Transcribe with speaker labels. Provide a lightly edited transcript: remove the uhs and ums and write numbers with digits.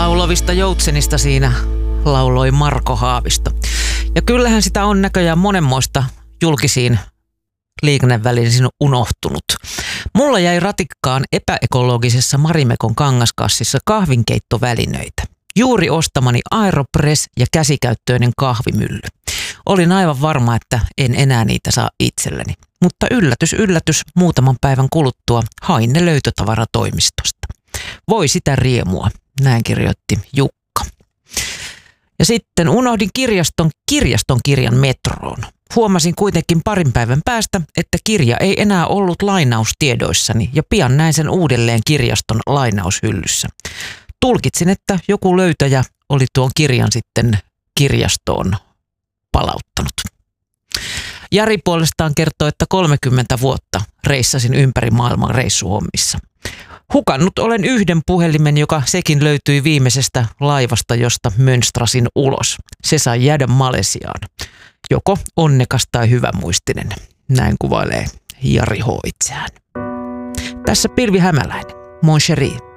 Speaker 1: Laulovista joutsenista siinä lauloi Marko Haavisto. Ja kyllähän sitä on näköjään monenmoista julkisiin liikennevälineisiin unohtunut. Mulla jäi ratikkaan epäekologisessa Marimekon kangaskassissa kahvinkeittovälineitä. Juuri ostamani Aeropress ja käsikäyttöinen kahvimylly. Olin aivan varma, että en enää niitä saa itselleni. Mutta yllätys, yllätys, muutaman päivän kuluttua hain ne löytötavaratoimistosta. Voi sitä riemua, näin kirjoitti Jukka. Ja sitten unohdin kirjaston kirjan metroon. Huomasin kuitenkin parin päivän päästä, että kirja ei enää ollut lainaustiedoissani ja pian näin sen uudelleen kirjaston lainaushyllyssä. Tulkitsin, että joku löytäjä oli tuon kirjan sitten kirjastoon palauttanut. Jari puolestaan kertoi, että 30 vuotta reissasin ympäri maailman reissuhommissa. Hukannut olen yhden puhelimen, joka sekin löytyi viimeisestä laivasta, josta mönstrasin ulos. Se sai jäädä Malesiaan. Joko onnekas tai hyvämuistinen. Näin kuvailee Jari H. itseään. Tässä Pilvi Hämäläinen. Mon chéri.